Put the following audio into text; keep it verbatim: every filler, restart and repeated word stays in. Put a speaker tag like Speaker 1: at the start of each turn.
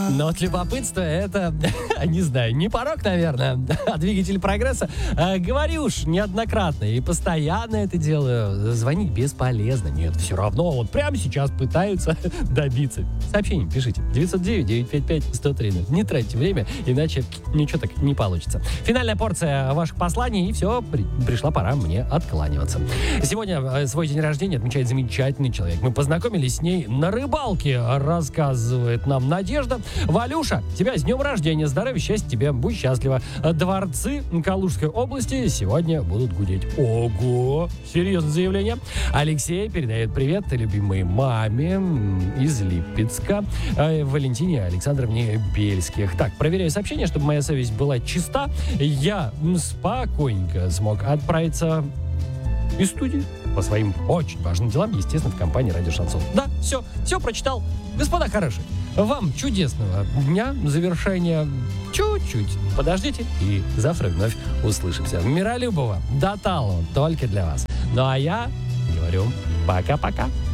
Speaker 1: Но от любопытства это, не знаю, не порог, наверное, а двигатель прогресса. А, говорю уж неоднократно и постоянно это делаю. Звонить бесполезно. Нет, все равно вот прямо сейчас пытаются добиться. Сообщение пишите. девятьсот девять девятьсот пятьдесят пять сто три. Не тратьте время, иначе ничего так не получится. Финальная порция ваших посланий, и все, при, пришла пора мне откланиваться. Сегодня свой день рождения отмечает замечательный человек. Мы познакомились с ней на рыбалке, рассказывает нам Надежда. Валюша, тебя с днем рождения, здоровья, счастья тебе, будь счастлива. Дворцы Калужской области сегодня будут гудеть. Ого, серьезное заявление. Алексей передает привет любимой маме из Липецка, Валентине Александровне Бельских. Так, проверяю сообщение, чтобы моя совесть была чиста. Я спокойненько смог отправиться из студии по своим очень важным делам, естественно, в компании «Радио Шансон». Да, все, все прочитал. Господа хорошие, вам чудесного дня, завершения. Чуть-чуть подождите, и завтра вновь услышимся. Миролюбова до талого только для вас. Ну а я говорю пока-пока.